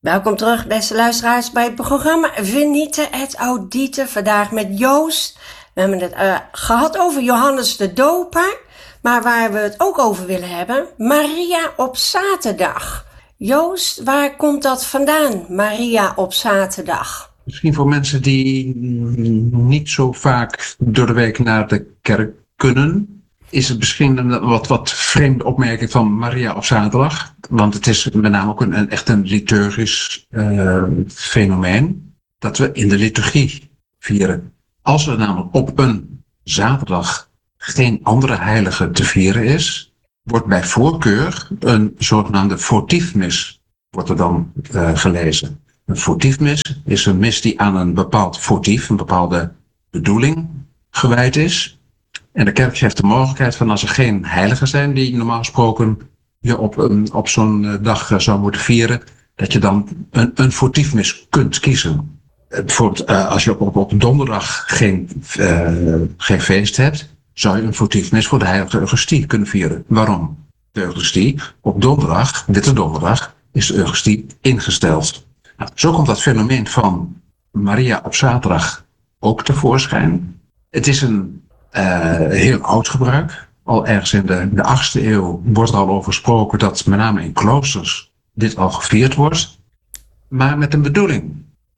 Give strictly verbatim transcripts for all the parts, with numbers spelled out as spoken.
Welkom terug, beste luisteraars, bij het programma Venite et Audite. Vandaag met Joost. We hebben het uh, gehad over Johannes de Doper, maar waar we het ook over willen hebben, Maria op zaterdag. Joost, waar komt dat vandaan, Maria op zaterdag? Misschien voor mensen die niet zo vaak door de week naar de kerk kunnen, is het misschien een wat, wat vreemde opmerking van Maria op zaterdag. Want het is met name ook een, een echt een liturgisch uh, fenomeen dat we in de liturgie vieren. Als er namelijk op een zaterdag geen andere heilige te vieren is, wordt bij voorkeur een zogenaamde votiefmis wordt er dan uh, gelezen. Een votiefmis is een mis die aan een bepaald votief, een bepaalde bedoeling gewijd is. En de kerk heeft de mogelijkheid van, als er geen heiligen zijn die normaal gesproken je op, een, op zo'n dag zou moeten vieren, dat je dan een, een votiefmis kunt kiezen. Bijvoorbeeld uh, als je op, op, op donderdag geen, uh, geen feest hebt, zou je een votiefmis voor de heilige Eucharistie kunnen vieren. Waarom? De Eucharistie op donderdag, witte donderdag, is de Eucharistie ingesteld. Nou, zo komt dat fenomeen van Maria op zaterdag ook tevoorschijn. Het is een uh, heel oud gebruik. Al ergens in de, de achtste eeuw wordt er al over gesproken dat met name in kloosters dit al gevierd wordt. Maar met een bedoeling.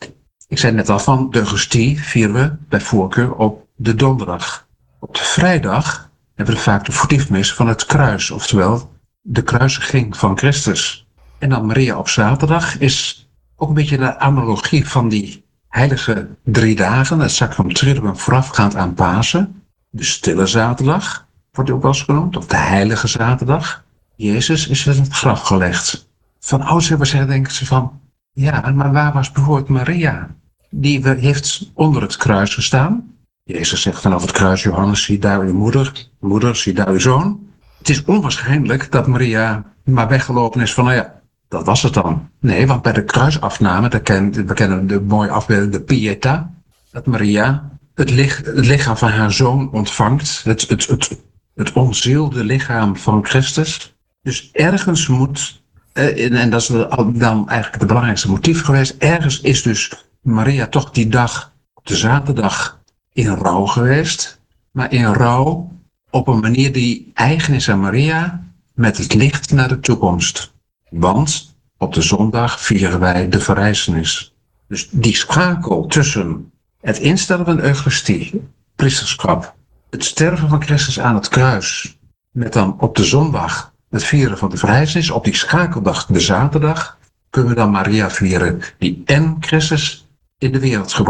Ik zei net al van, de Eucharistie vieren we bij voorkeur op de donderdag. Op de vrijdag hebben we vaak de votiefmis van het kruis, oftewel de kruisiging van Christus. En dan Maria op zaterdag is ook een beetje de analogie van die heilige drie dagen, het Sacrum Triduum voorafgaand aan Pasen. De stille zaterdag wordt ook wel eens genoemd, of de heilige zaterdag. Jezus is in het graf gelegd. Van oudsher zeggen denken ze van, ja, maar waar was bijvoorbeeld Maria? Die heeft onder het kruis gestaan. Jezus zegt vanaf het kruis, Johannes, zie daar uw moeder, moeder, zie daar uw zoon. Het is onwaarschijnlijk dat Maria maar weggelopen is van, nou ja, dat was het dan. Nee, want bij de kruisafname, we kennen, we kennen de mooie afbeelding, de Pietà, dat Maria het, lich, het lichaam van haar zoon ontvangt, het, het, het, het onzielde lichaam van Christus. Dus ergens moet, eh, en dat is dan eigenlijk het belangrijkste motief geweest, ergens is dus Maria toch die dag, op de zaterdag, in rouw geweest, maar in rouw op een manier die eigen is aan Maria, met het licht naar de toekomst. Want op de zondag vieren wij de verrijzenis. Dus die schakel tussen het instellen van de Eucharistie, priesterschap, het sterven van Christus aan het kruis, met dan op de zondag het vieren van de verrijzenis, op die schakeldag, de zaterdag, kunnen we dan Maria vieren, die en Christus in de wereld gebracht